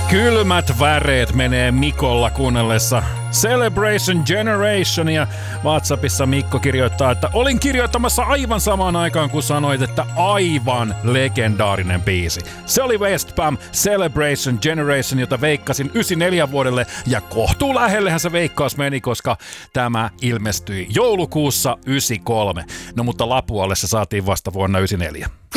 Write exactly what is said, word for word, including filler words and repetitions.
Kylmät väreet menee Mikolla kuunnellessa Celebration Generationia. WhatsAppissa Mikko kirjoittaa, että olin kirjoittamassa aivan samaan aikaan, kun sanoit, että aivan legendaarinen biisi. Se oli Westbam Celebration Generation, jota veikkasin yhdeksänkymmentäneljä vuodelle, ja kohtuu lähellehän se veikkaus meni, koska tämä ilmestyi joulukuussa yhdeksänkymmentäkolme. No mutta Lapualle se saatiin vasta vuonna yhdeksänkymmentäneljä.